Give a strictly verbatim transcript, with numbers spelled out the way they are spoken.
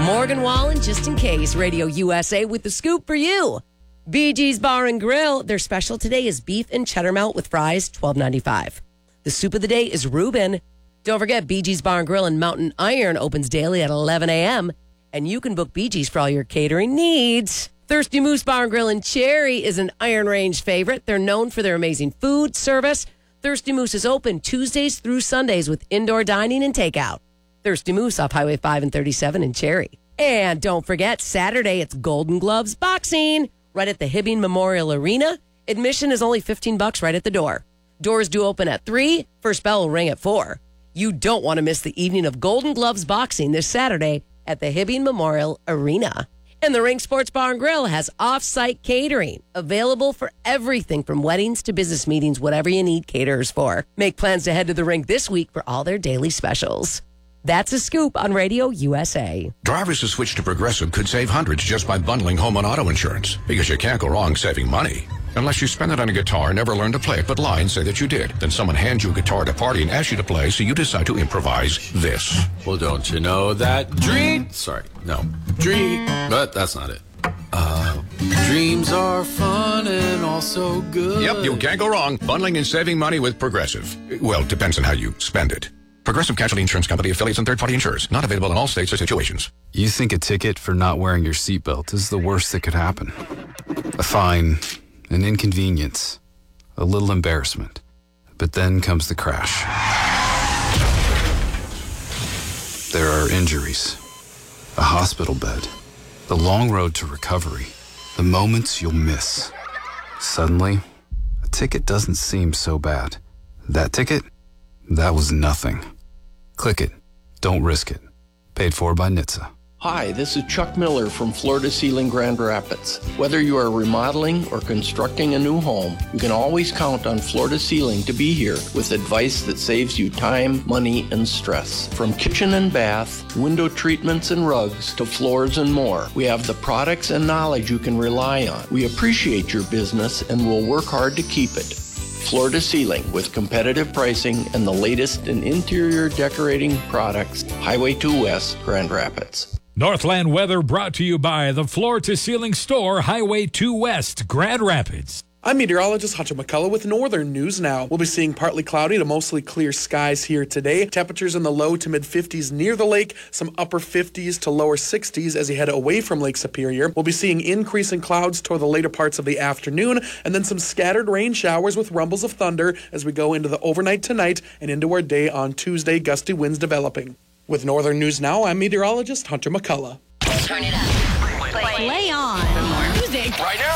Morgan Wallen, just in case. Radio U S A with the scoop for you. Bee Gees Bar and Grill. Their special today is beef and cheddar melt with fries, twelve ninety-five. The soup of the day is Reuben. Don't forget, Bee Gees Bar and Grill in Mountain Iron opens daily at eleven a.m. And you can book Bee Gees for all your catering needs. Thirsty Moose Bar and Grill in Cherry is an Iron Range favorite. They're known for their amazing food service. Thirsty Moose is open Tuesdays through Sundays with indoor dining and takeout. Thirsty Moose off Highway five and thirty-seven in Cherry. And don't forget, Saturday it's Golden Gloves Boxing right at the Hibbing Memorial Arena. Admission is only fifteen bucks right at the door. Doors do open at three. First bell will ring at four. You don't want to miss the evening of Golden Gloves Boxing this Saturday at the Hibbing Memorial Arena. And the Ring Sports Bar and Grill has off-site catering available for everything from weddings to business meetings, whatever you need caterers for. Make plans to head to the rink this week for all their daily specials. That's a scoop on Radio U S A. Drivers who switch to Progressive could save hundreds just by bundling home and auto insurance, because you can't go wrong saving money. Unless you spend it on a guitar and never learn to play it, but lie and say that you did. Then someone hands you a guitar at a party and asks you to play, so you decide to improvise this. Well, don't you know that dream... Sorry, no. Dream... But that's not it. Uh, dreams are fun and also good. Yep, you can't go wrong. Bundling and saving money with Progressive. Well, it depends on how you spend it. Progressive Casualty Insurance Company, affiliates, and third-party insurers. Not available in all states or situations. You think a ticket for not wearing your seatbelt is the worst that could happen. A fine... an inconvenience, a little embarrassment. But then comes the crash. There are injuries, a hospital bed, the long road to recovery, the moments you'll miss. Suddenly, a ticket doesn't seem so bad. That ticket? That was nothing. Click it. Don't risk it. Paid for by N H T S A. Hi, this is Chuck Miller from Floor to Ceiling Grand Rapids. Whether you are remodeling or constructing a new home, you can always count on Floor to Ceiling to be here with advice that saves you time, money, and stress. From kitchen and bath, window treatments and rugs, to floors and more, we have the products and knowledge you can rely on. We appreciate your business and will work hard to keep it. Floor to Ceiling with competitive pricing and the latest in interior decorating products. Highway two West, Grand Rapids. Northland weather brought to you by the Floor to Ceiling Store, Highway two West, Grand Rapids. I'm meteorologist Hunter McCullough with Northern News Now. We'll be seeing partly cloudy to mostly clear skies here today. Temperatures in the low to mid fifties near the lake, some upper fifties to lower sixties as you head away from Lake Superior. We'll be seeing increasing clouds toward the later parts of the afternoon, and then some scattered rain showers with rumbles of thunder as we go into the overnight tonight and into our day on Tuesday, gusty winds developing. With Northern News Now, I'm meteorologist Hunter McCullough. Turn it up. Play, Play on. Music. Right now.